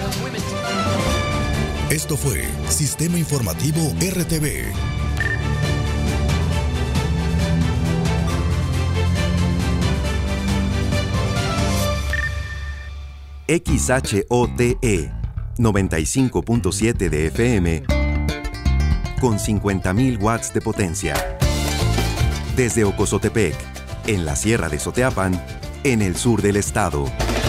Esto fue Sistema Informativo RTV. XHOTE 95.7 de FM con 50.000 watts de potencia. Desde Ocozotepec, en la Sierra de Soteapan, en el sur del estado.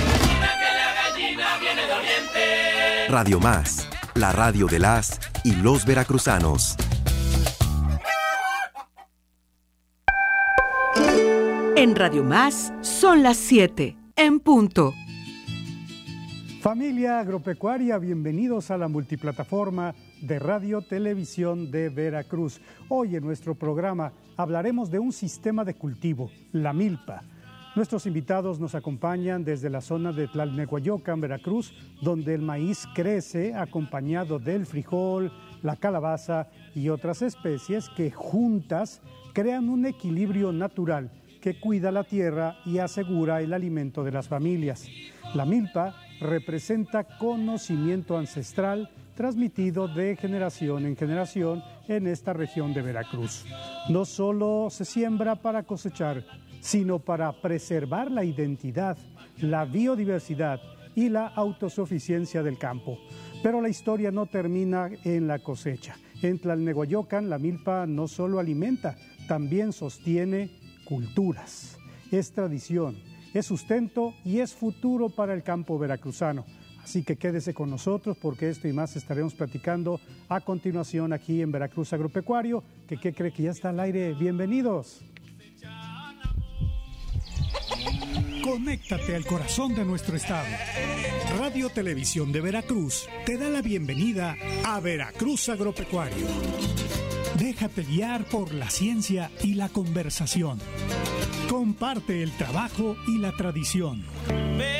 Radio Más, la radio de las y los veracruzanos. En Radio Más son las 7, en punto. Familia agropecuaria, bienvenidos a la multiplataforma de Radio Televisión de Veracruz. Hoy en nuestro programa hablaremos de un sistema de cultivo, la milpa. Nuestros invitados nos acompañan desde la zona de Tlalnehuayocan, Veracruz, donde el maíz crece acompañado del frijol, la calabaza y otras especies que juntas crean un equilibrio natural que cuida la tierra y asegura el alimento de las familias. La milpa representa conocimiento ancestral transmitido de generación en generación en esta región de Veracruz. No solo se siembra para cosechar, sino para preservar la identidad, la biodiversidad y la autosuficiencia del campo. Pero la historia no termina en la cosecha. En Tlalnehuayocan, la milpa no solo alimenta, también sostiene culturas. Es tradición, es sustento y es futuro para el campo veracruzano. Así que quédese con nosotros porque esto y más estaremos platicando a continuación aquí en Veracruz Agropecuario. ¿Qué cree que ya está al aire? Bienvenidos. Conéctate al corazón de nuestro estado. Radio Televisión de Veracruz te da la bienvenida a Veracruz Agropecuario. Déjate guiar por la ciencia y la conversación. Comparte el trabajo y la tradición.